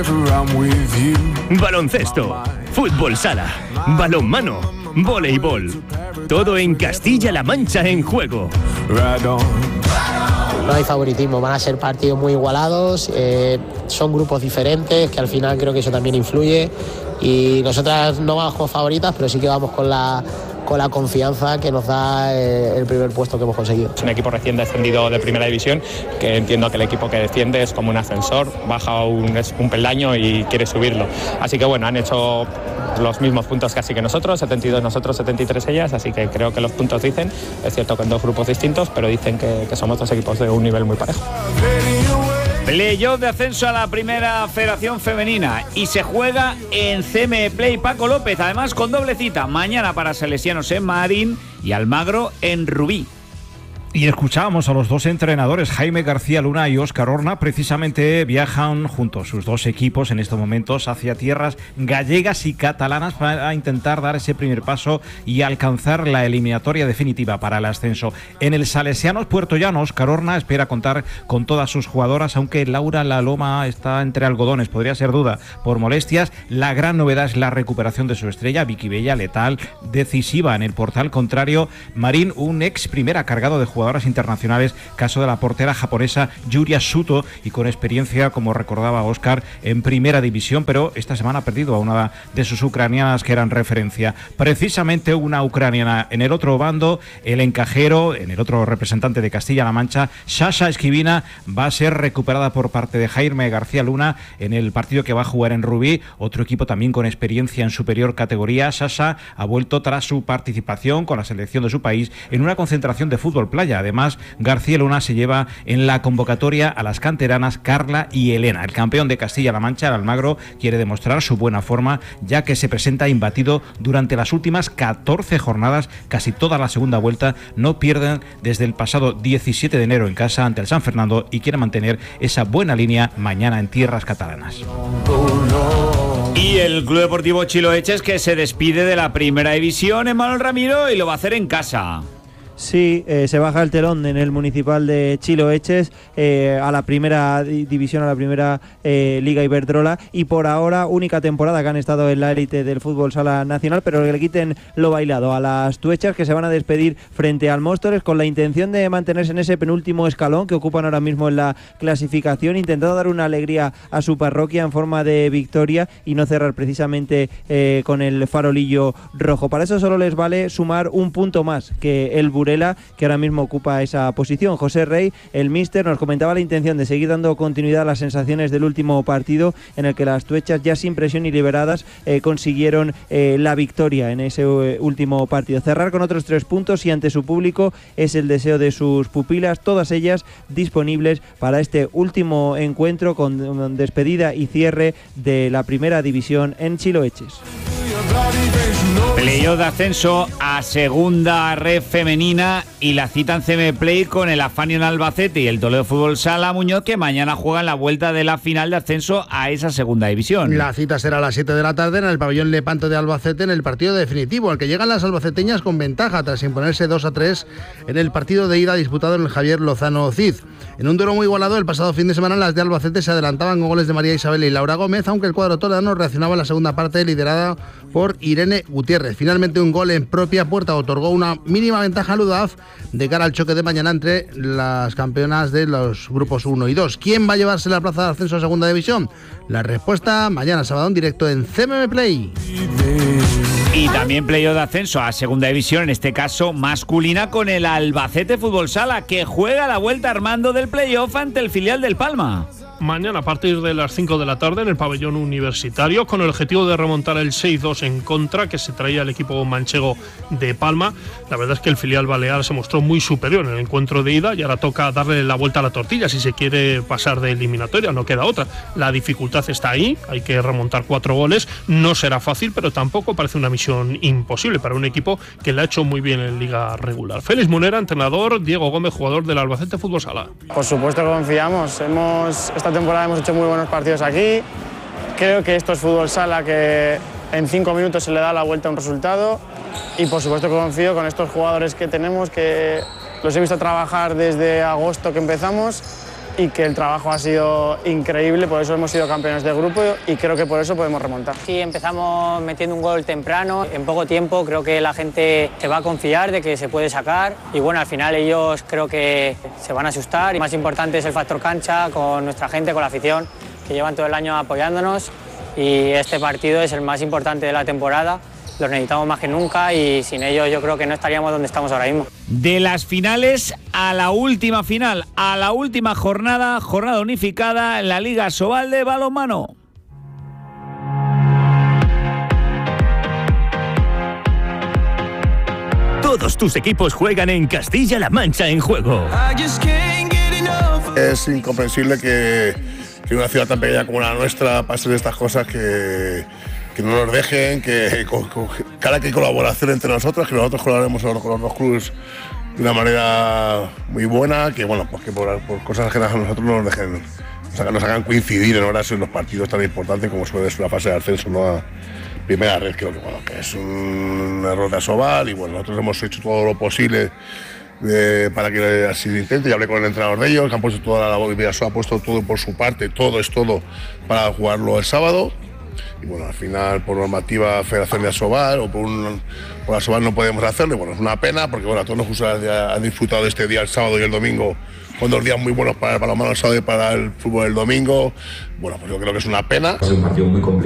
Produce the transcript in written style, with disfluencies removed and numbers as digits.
Baloncesto, fútbol sala, balonmano, voleibol. Todo en Castilla-La Mancha en juego. No hay favoritismo, van a ser partidos muy igualados, son grupos diferentes, que al final creo que eso también influye. Y nosotras no vamos como favoritas, pero sí que vamos con la confianza que nos da el primer puesto que hemos conseguido. Es un equipo recién descendido de primera división, que entiendo que el equipo que desciende es como un ascensor, baja un peldaño y quiere subirlo. Así que bueno, han hecho los mismos puntos casi que nosotros, 72 nosotros, 73 ellas, así que creo que los puntos dicen, es cierto que en dos grupos distintos, pero dicen que somos dos equipos de un nivel muy parejo. Playoff de ascenso a la primera federación femenina y se juega en CM Play Paco López, además con doble cita, mañana para salesianos en Marín y Almagro en Rubí. Y escuchábamos a los dos entrenadores, Jaime García Luna y Óscar Horna, precisamente viajan junto a sus dos equipos en estos momentos hacia tierras gallegas y catalanas para intentar dar ese primer paso y alcanzar la eliminatoria definitiva para el ascenso. En el Salesianos Puerto Llano, Óscar Horna espera contar con todas sus jugadoras, aunque Laura La Loma está entre algodones, podría ser duda por molestias. La gran novedad es la recuperación de su estrella, Vicky Bella, letal, decisiva en el portal contrario. Marín, un ex primera cargado de jugadoras internacionales, caso de la portera japonesa Yuria Suto, y con experiencia, como recordaba Óscar, en primera división, pero esta semana ha perdido a una de sus ucranianas que eran referencia. Precisamente una ucraniana. En el otro bando, el encajero, en el otro representante de Castilla-La Mancha, Sasha Esquivina, va a ser recuperada por parte de Jaime García Luna en el partido que va a jugar en Rubí, otro equipo también con experiencia en superior categoría. Sasha ha vuelto tras su participación con la selección de su país en una concentración de fútbol playa. Además, García Luna se lleva en la convocatoria a las canteranas Carla y Elena. El campeón de Castilla-La Mancha, el Almagro, quiere demostrar su buena forma, ya que se presenta imbatido durante las últimas 14 jornadas, casi toda la segunda vuelta. No pierden desde el pasado 17 de enero en casa ante el San Fernando y quiere mantener esa buena línea mañana en tierras catalanas. Y el Club Deportivo Chiloeches, que se despide de la primera división, Emmanuel Ramiro, y lo va a hacer en casa. Sí, se baja el telón en el municipal de Chiloeches a la primera división, a la primera Liga Iberdrola, y por ahora única temporada que han estado en la élite del fútbol sala nacional, pero que le quiten lo bailado a las tuechas, que se van a despedir frente al Móstoles con la intención de mantenerse en ese penúltimo escalón que ocupan ahora mismo en la clasificación, intentando dar una alegría a su parroquia en forma de victoria y no cerrar precisamente con el farolillo rojo. Para eso solo les vale sumar un punto más que el Burela, que ahora mismo ocupa esa posición. José Rey, el míster, nos comentaba la intención de seguir dando continuidad a las sensaciones del último partido, en el que las tuechas, ya sin presión y liberadas, consiguieron la victoria en ese último partido. Cerrar con otros 3 puntos y ante su público es el deseo de sus pupilas, todas ellas disponibles para este último encuentro con despedida y cierre de la primera división en Chiloeches. Playoff de ascenso a segunda red femenina y la cita en CM Play con el Afanio en Albacete y el Toledo Fútbol Sala Muñoz, que mañana juegan la vuelta de la final de ascenso a esa segunda división. La cita será a las 7 de la tarde en el pabellón Lepanto de Albacete, en el partido definitivo, al que llegan las albaceteñas con ventaja tras imponerse 2-3 en el partido de ida disputado en el Javier Lozano Cid. En un duelo muy igualado, el pasado fin de semana las de Albacete se adelantaban con goles de María Isabel y Laura Gómez, aunque el cuadro toledano reaccionaba en la segunda parte, liderada por Irene Gutiérrez. Finalmente, un gol en propia puerta otorgó una mínima ventaja a Ludaf de cara al choque de mañana entre las campeonas de los grupos 1 y 2. ¿Quién va a llevarse la plaza de ascenso a segunda división? La respuesta mañana sábado en directo en CMM Play. Y también playoff de ascenso a segunda división, en este caso masculina, con el Albacete Fútbol Sala, que juega la vuelta Armando del playoff ante el filial del Palma. Mañana a partir de las 5 de la tarde en el pabellón universitario, con el objetivo de remontar el 6-2 en contra que se traía el equipo manchego de Palma. La verdad es que el filial balear se mostró muy superior en el encuentro de ida y ahora toca darle la vuelta a la tortilla si se quiere pasar de eliminatoria, no queda otra. La dificultad está ahí, hay que remontar 4 goles, no será fácil, pero tampoco parece una misión imposible para un equipo que le ha hecho muy bien en liga regular. Félix Munera, entrenador, Diego Gómez, jugador del Albacete Fútbol Sala. Por supuesto que confiamos, esta temporada hemos hecho muy buenos partidos aquí. Creo que esto es fútbol sala, que en 5 minutos se le da la vuelta a un resultado, y por supuesto que confío con estos jugadores que tenemos, que los he visto trabajar desde agosto que empezamos, y que el trabajo ha sido increíble, por eso hemos sido campeones de grupo y creo que por eso podemos remontar. Sí, empezamos metiendo un gol temprano, en poco tiempo creo que la gente se va a confiar de que se puede sacar y bueno, al final ellos creo que se van a asustar y más importante es el factor cancha con nuestra gente, con la afición que llevan todo el año apoyándonos y este partido es el más importante de la temporada. Los necesitamos más que nunca y sin ellos yo creo que no estaríamos donde estamos ahora mismo. De las finales a la última final, a la última jornada unificada en la Liga Sobal de balonmano. Todos tus equipos juegan en Castilla-La Mancha en juego. Es incomprensible que una ciudad tan pequeña como la nuestra pasen estas cosas que no nos dejen, que cada que hay colaboración entre nosotros, que nosotros colaboremos con los dos clubes de una manera muy buena, que bueno, pues que por cosas ajenas a nosotros no nos dejen, nos hagan coincidir en horas en los partidos tan importantes como suele ser la fase de ascenso, ¿no? A primera red, creo que bueno, que es un error de Asobal y bueno, nosotros hemos hecho todo lo posible para que así se intente. Ya hablé con el entrenador de ellos, que han puesto toda la ha puesto todo por su parte, todo es todo para jugarlo el sábado. Y bueno, al final por normativa Federación de Asobal o por Asobal no podemos hacerlo. Y bueno, es una pena porque bueno, a todos nos gusta han disfrutado de este día el sábado y el domingo, con 2 días muy buenos para el balonmano el sábado y para el fútbol el domingo. Bueno, pues yo creo que es una pena. Es un partido muy complicado.